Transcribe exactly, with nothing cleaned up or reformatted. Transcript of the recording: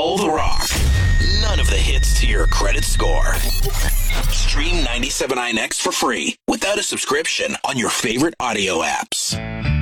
all the rock. None of the hits to your credit score. Stream ninety-seven point nine X for free without a subscription on your favorite audio apps.